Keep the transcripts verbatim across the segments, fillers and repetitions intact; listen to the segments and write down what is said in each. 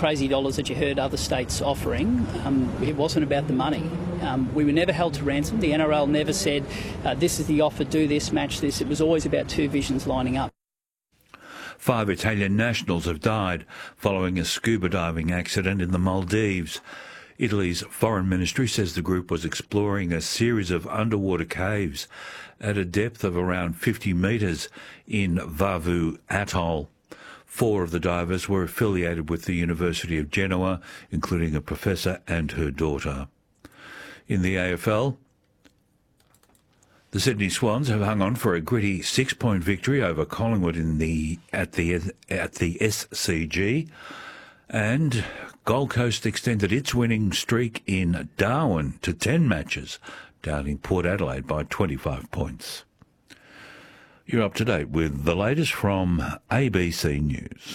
crazy dollars that you heard other states offering, um, it wasn't about the money. Um, we were never held to ransom. The N R L never said, uh, this is the offer, do this, match this. It was always about two visions lining up. Five Italian nationals have died following a scuba diving accident in the Maldives. Italy's foreign ministry says the group was exploring a series of underwater caves at a depth of around fifty metres in Vavu Atoll. Four of the divers were affiliated with the University of Genoa, including a professor and her daughter. In the A F L, the Sydney Swans have hung on for a gritty six-point victory over Collingwood in the at the at the S C G, and Gold Coast extended its winning streak in Darwin to ten matches, downing Port Adelaide by twenty-five points. You're up to date with the latest from A B C News.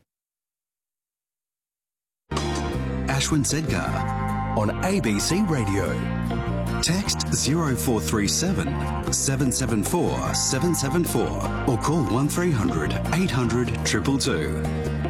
Ashwin Sedgar on A B C Radio. Text zero four three seven, seven seven four, seven seven four or call one three hundred, eight hundred, two two two.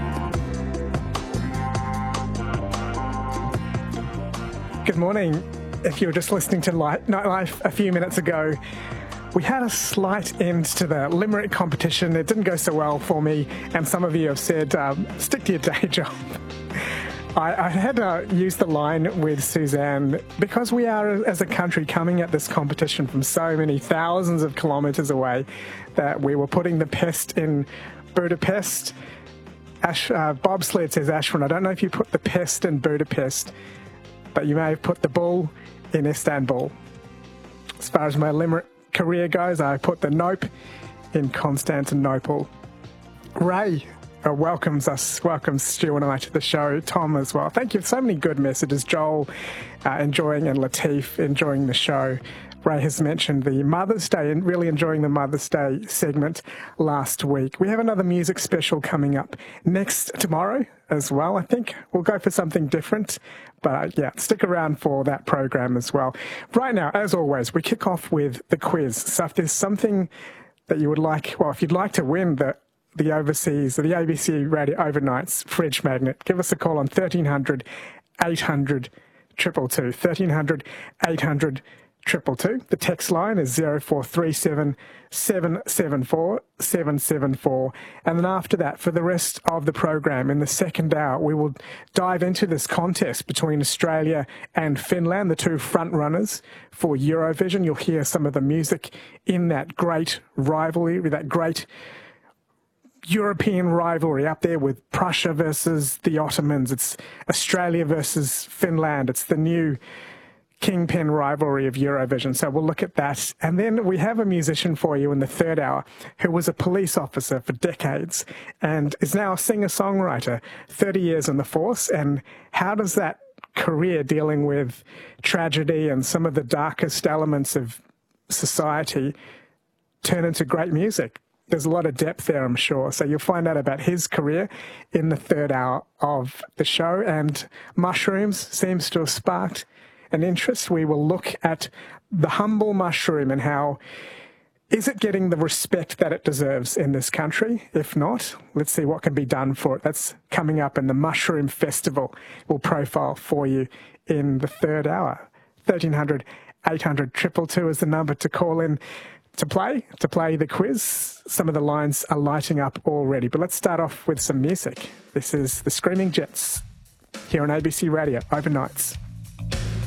Good morning. If you were just listening to Nightlife a few minutes ago, we had a slight end to the Limerick competition. It didn't go so well for me, and some of you have said, um, stick to your day job. I, I had to use the line with Suzanne because we are, as a country, coming at this competition from so many thousands of kilometres away that we were putting the pest in Budapest. Ash, uh, bobsled says, Ashwin, I don't know if you put the pest in Budapest, but you may have put the bull in Istanbul. As far as my Limerick career goes, I put the nope in Constantinople. Ray uh, welcomes us, welcomes Stu and I to the show. Tom as well. Thank you. So many good messages. Joel uh, enjoying, and Latif enjoying the show. Ray has mentioned the Mother's Day and really enjoying the Mother's Day segment last week. We have another music special coming up next tomorrow as well. I think we'll go for something different, but uh, yeah, stick around for that program as well. Right now, as always, we kick off with the quiz. So if there's something that you would like, well, if you'd like to win the the overseas, the A B C Radio Overnights fridge magnet, give us a call on thirteen hundred, eight hundred, two two two, thirteen hundred, eight hundred, two two two. The text line is zero four three seven, seven seven four, seven seven four. And then after that, for the rest of the program, in the second hour, we will dive into this contest between Australia and Finland, the two front runners for Eurovision. You'll hear some of the music in that great rivalry, that great European rivalry up there with Prussia versus the Ottomans. It's Australia versus Finland. It's the new kingpin rivalry of Eurovision. So we'll look at that. And then we have a musician for you in the third hour who was a police officer for decades and is now a singer-songwriter, thirty years in the force. And how does that career dealing with tragedy and some of the darkest elements of society turn into great music? There's a lot of depth there, I'm sure. So you'll find out about his career in the third hour of the show. And mushrooms seems to have sparked an interest. We will look at the humble mushroom and how is it getting the respect that it deserves in this country? If not, let's see what can be done for it. That's coming up in the Mushroom Festival. We'll profile for you in the third hour. thirteen hundred, eight hundred, two two two is the number to call in to play, to play the quiz. Some of the lines are lighting up already, but let's start off with some music. This is the Screaming Jets here on A B C Radio Overnights.